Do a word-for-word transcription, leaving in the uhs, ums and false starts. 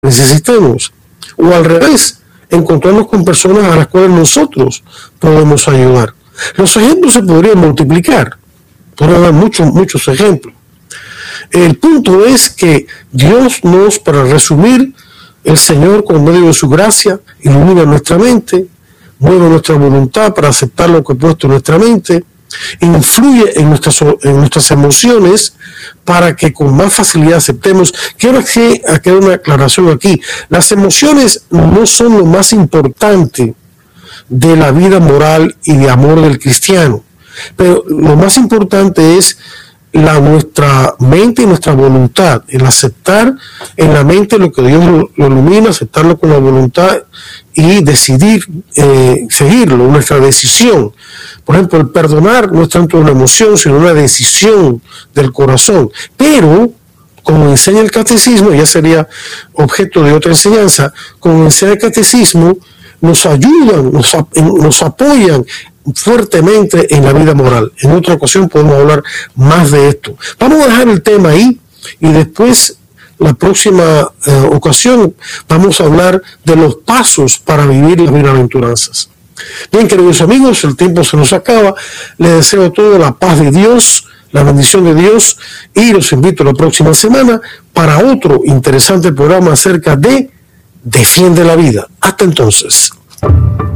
necesitemos. O al revés, encontrarnos con personas a las cuales nosotros podemos ayudar. Los ejemplos se podrían multiplicar. Podrían haber muchos, muchos ejemplos. El punto es que Dios nos, para resumir, el Señor, con medio de su gracia, ilumina nuestra mente, mueve nuestra voluntad para aceptar lo que ha puesto en nuestra mente, influye en nuestras, en nuestras emociones para que con más facilidad aceptemos. Quiero hacer una aclaración aquí. Las emociones no son lo más importante de la vida moral y de amor del cristiano, pero lo más importante es la nuestra mente y nuestra voluntad, el aceptar en la mente lo que Dios lo, lo ilumina, aceptarlo con la voluntad y decidir eh, seguirlo, nuestra decisión. Por ejemplo, el perdonar no es tanto una emoción, sino una decisión del corazón. Pero, como enseña el catecismo, ya sería objeto de otra enseñanza, como enseña el catecismo, nos ayudan, nos, nos apoyan fuertemente en la vida moral. En otra ocasión podemos hablar más de esto. Vamos a dejar el tema ahí y después, la próxima eh, ocasión, vamos a hablar de los pasos para vivir las bienaventuranzas. Bien, queridos amigos, el tiempo se nos acaba. Les deseo a todos la paz de Dios, la bendición de Dios, y los invito la próxima semana para otro interesante programa acerca de Defiende la Vida. Hasta entonces.